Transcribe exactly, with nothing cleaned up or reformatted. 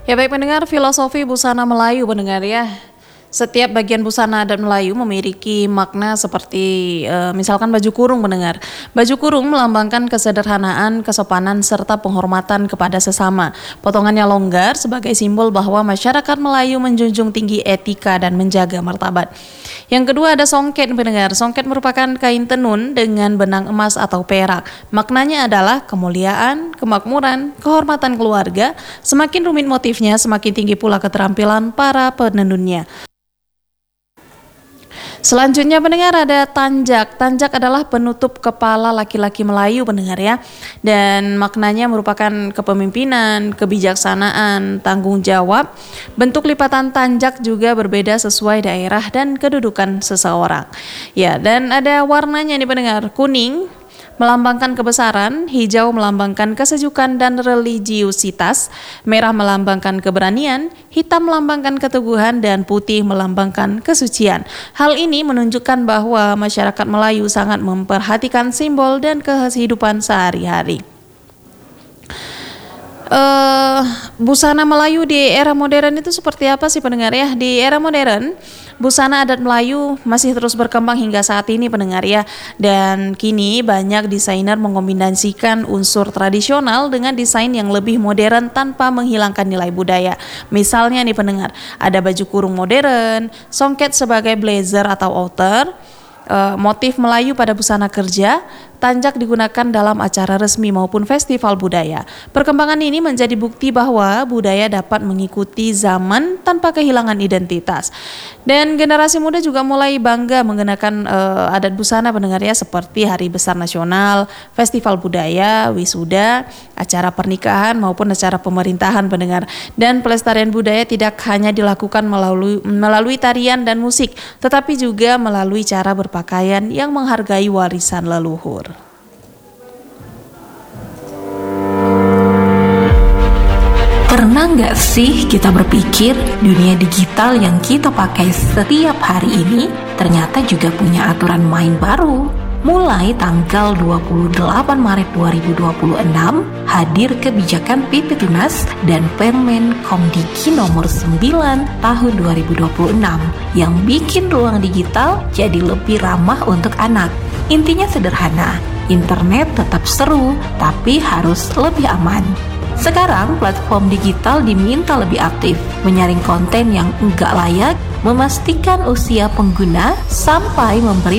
Ya baik pendengar, filosofi busana Melayu pendengar ya. Setiap bagian busana adat Melayu memiliki makna seperti e, misalkan baju kurung pendengar. Baju kurung melambangkan kesederhanaan, kesopanan serta penghormatan kepada sesama. Potongannya longgar sebagai simbol bahwa masyarakat Melayu menjunjung tinggi etika dan menjaga martabat. Yang kedua ada songket pendengar. Songket merupakan kain tenun dengan benang emas atau perak. Maknanya adalah kemuliaan, kemakmuran, kehormatan keluarga. Semakin rumit motifnya, semakin tinggi pula keterampilan para penenunnya. Selanjutnya pendengar ada tanjak. Tanjak adalah penutup kepala laki-laki Melayu pendengar ya. Dan maknanya merupakan kepemimpinan, kebijaksanaan, tanggung jawab. Bentuk lipatan tanjak juga berbeda sesuai daerah dan kedudukan seseorang. Ya, dan ada warnanya nih pendengar, kuning melambangkan kebesaran, hijau melambangkan kesejukan dan religiusitas, merah melambangkan keberanian, hitam melambangkan keteguhan, dan putih melambangkan kesucian. Hal ini menunjukkan bahwa masyarakat Melayu sangat memperhatikan simbol dan kehidupan sehari-hari. Uh, busana Melayu di era modern itu seperti apa sih pendengar ya? Di era modern, busana adat Melayu masih terus berkembang hingga saat ini pendengar ya. Dan kini banyak desainer mengombinasikan unsur tradisional dengan desain yang lebih modern tanpa menghilangkan nilai budaya. Misalnya nih pendengar, ada baju kurung modern, songket sebagai blazer atau outer, uh, motif Melayu pada busana kerja, tanjak digunakan dalam acara resmi maupun festival budaya. Perkembangan ini menjadi bukti bahwa budaya dapat mengikuti zaman tanpa kehilangan identitas. Dan generasi muda juga mulai bangga mengenakan uh, adat busana pendengar ya, seperti Hari Besar Nasional, festival budaya, wisuda, acara pernikahan maupun acara pemerintahan pendengar. Dan pelestarian budaya tidak hanya dilakukan melalui melalui tarian dan musik, tetapi juga melalui cara berpakaian yang menghargai warisan leluhur. Pernah nggak sih kita berpikir dunia digital yang kita pakai setiap hari ini ternyata juga punya aturan main baru? Mulai tanggal dua puluh delapan Maret dua ribu dua puluh enam, hadir kebijakan P P Tunas dan Permen Komdiki nomor sembilan tahun dua ribu dua puluh enam yang bikin ruang digital jadi lebih ramah untuk anak. Intinya sederhana, internet tetap seru, tapi harus lebih aman. Sekarang platform digital diminta lebih aktif, menyaring konten yang enggak layak, memastikan usia pengguna, sampai memberi